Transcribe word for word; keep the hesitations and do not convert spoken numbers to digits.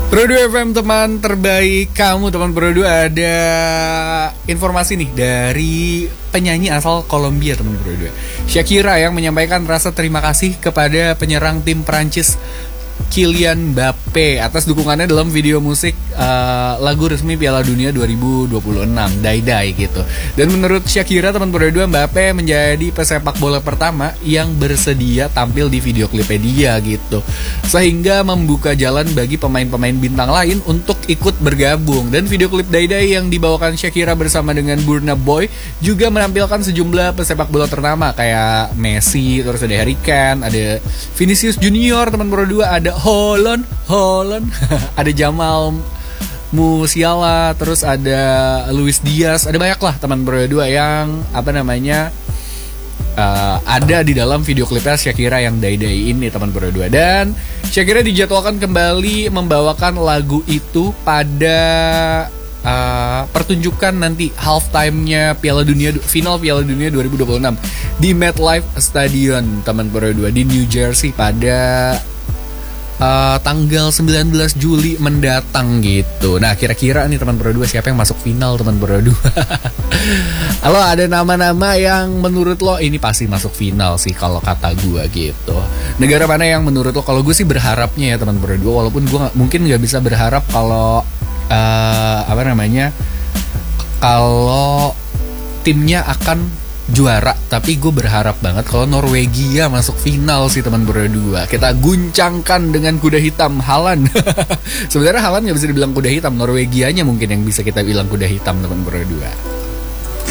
Pro dua F M, teman terbaik kamu. Teman Pro dua, ada informasi nih dari penyanyi asal Kolombia, teman Pro dua, Shakira, yang menyampaikan rasa terima kasih kepada penyerang tim Prancis Kylian Mbappe atas dukungannya dalam video musik uh, lagu resmi Piala Dunia dua ribu dua puluh enam, Die Die gitu. Dan menurut Shakira, teman Pro dua, Mbappe menjadi pesepak bola pertama yang bersedia tampil di video klipnya dia gitu, sehingga membuka jalan bagi pemain-pemain bintang lain untuk ikut bergabung. Dan video klip Die Die yang dibawakan Shakira bersama dengan Burna Boy juga menampilkan sejumlah pesepak bola ternama kayak Messi, terus ada Harry Kane, ada Vinicius Junior, teman Pro dua, ada Holland, Holland, ada Jamal Musiala, terus ada Luis Diaz, ada banyak lah teman Pro dua yang apa namanya uh, ada di dalam video klipnya Shakira yang Die Die ini, teman Pro dua. Dan Shakira dijadwalkan kembali membawakan lagu itu pada uh, pertunjukan nanti halftime-nya Piala Dunia, final Piala Dunia dua ribu dua puluh enam di MetLife Stadium, teman Pro dua, di New Jersey pada Uh, tanggal sembilan belas Juli mendatang gitu. Nah, kira-kira nih teman Pro dua, siapa yang masuk final, teman Pro dua? Halo, ada nama-nama yang menurut lo ini pasti masuk final sih kalau kata gue gitu. Negara mana yang menurut lo? Kalau gue sih berharapnya ya teman Pro dua, walaupun gue gak, mungkin nggak bisa berharap kalau uh, apa namanya kalau timnya akan juara, tapi gue berharap banget kalau Norwegia masuk final sih teman Pro dua. Kita guncangkan dengan kuda hitam Haaland. Sebenarnya Haaland nggak bisa dibilang kuda hitam, Norwegianya mungkin yang bisa kita bilang kuda hitam, teman Pro dua.